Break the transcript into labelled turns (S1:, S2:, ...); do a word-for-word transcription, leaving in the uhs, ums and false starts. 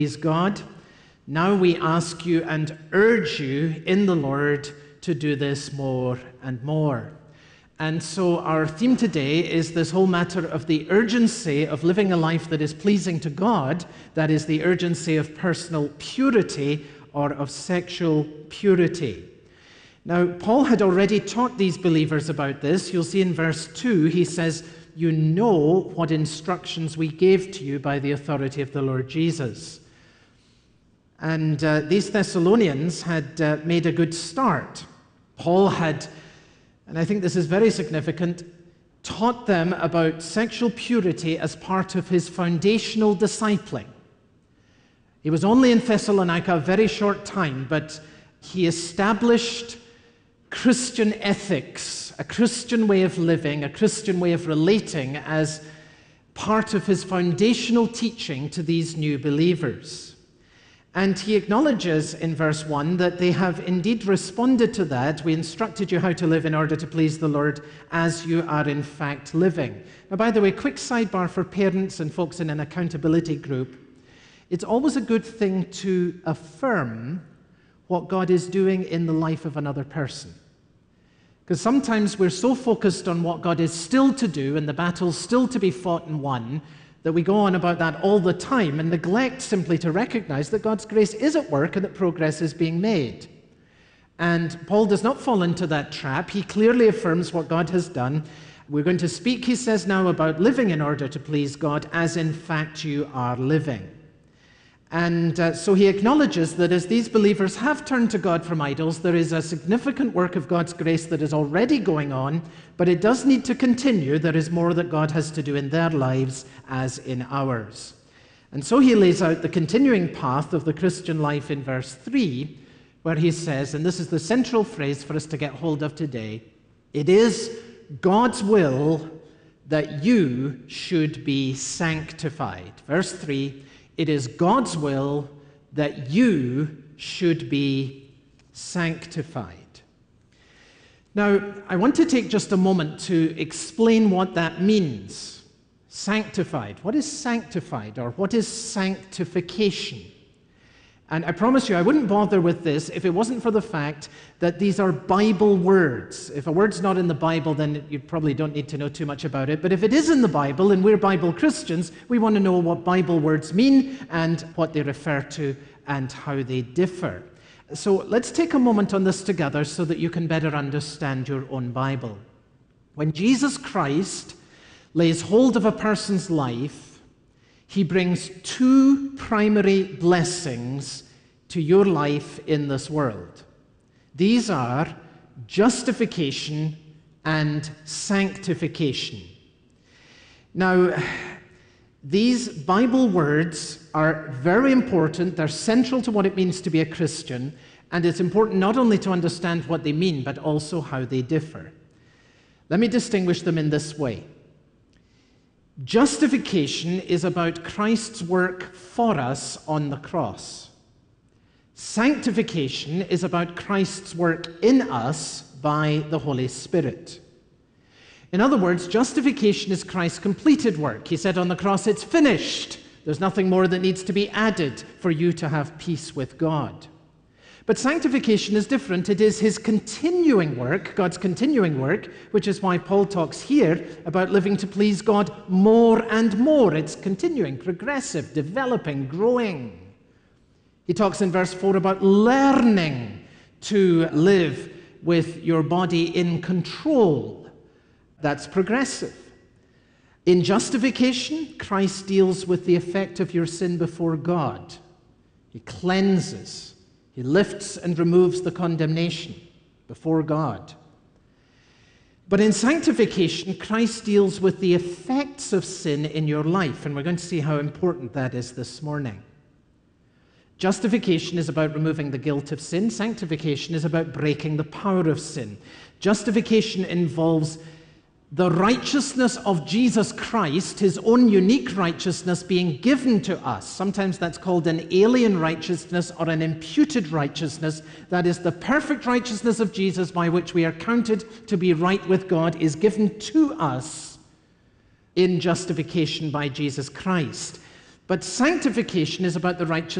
S1: Praise God. Now we ask you and urge you in the Lord to do this more and more. And so our theme today is this whole matter of the urgency of living a life that is pleasing to God, that is the urgency of personal purity or of sexual purity. Now, Paul had already taught these believers about this. You'll see in verse two, he says, "You know what instructions we gave to you by the authority of the Lord Jesus." And uh, these Thessalonians had uh, made a good start. Paul had, and I think this is very significant, taught them about sexual purity as part of his foundational discipling. He was only in Thessalonica a very short time, but he established Christian ethics, a Christian way of living, a Christian way of relating as part of his foundational teaching to these new believers. And he acknowledges in verse one that they have indeed responded to that. We instructed you how to live in order to please the Lord as you are in fact living. Now, by the way, quick sidebar for parents and folks in an accountability group. It's always a good thing to affirm what God is doing in the life of another person. Because sometimes we're so focused on what God is still to do and the battle's still to be fought and won that we go on about that all the time and neglect simply to recognize that God's grace is at work and that progress is being made. And Paul does not fall into that trap. He clearly affirms what God has done. We're going to speak, he says now, about living in order to please God as in fact you are living. And uh, so he acknowledges that as these believers have turned to God from idols, there is a significant work of God's grace that is already going on, but it does need to continue. There is more that God has to do in their lives as in ours. And so he lays out the continuing path of the Christian life in verse three, where he says, and this is the central phrase for us to get hold of today, "It is God's will that you should be sanctified." Verse three, "It is God's will that you should be sanctified." Now, I want to take just a moment to explain what that means. Sanctified. What is sanctified, or what is sanctification? And I promise you, I wouldn't bother with this if it wasn't for the fact that these are Bible words. If a word's not in the Bible, then you probably don't need to know too much about it. But if it is in the Bible, and we're Bible Christians, we want to know what Bible words mean and what they refer to and how they differ. So let's take a moment on this together so that you can better understand your own Bible. When Jesus Christ lays hold of a person's life, he brings two primary blessings to your life in this world. These are justification and sanctification. Now, these Bible words are very important. They're central to what it means to be a Christian, and it's important not only to understand what they mean, but also how they differ. Let me distinguish them in this way. Justification is about Christ's work for us on the cross. Sanctification is about Christ's work in us by the Holy Spirit. In other words, justification is Christ's completed work. He said on the cross, "It's finished." There's nothing more that needs to be added for you to have peace with God. But sanctification is different. It is his continuing work, God's continuing work, which is why Paul talks here about living to please God more and more. It's continuing, progressive, developing, growing. He talks in verse four about learning to live with your body in control. That's progressive. In justification, Christ deals with the effect of your sin before God. He cleanses. He lifts and removes the condemnation before God. But in sanctification, Christ deals with the effects of sin in your life, and we're going to see how important that is this morning. Justification is about removing the guilt of sin. Sanctification is about breaking the power of sin. Justification involves the righteousness of Jesus Christ, his own unique righteousness, being given to us. Sometimes that's called an alien righteousness or an imputed righteousness. That is, the perfect righteousness of Jesus by which we are counted to be right with God is given to us in justification by Jesus Christ. But sanctification is about the righteousness